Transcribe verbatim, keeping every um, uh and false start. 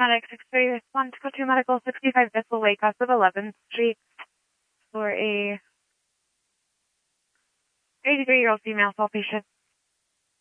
Medic six three one to go to medical sixty-five Decibel Way, cost of eleventh Street for a eighty-three-year-old female soul patient.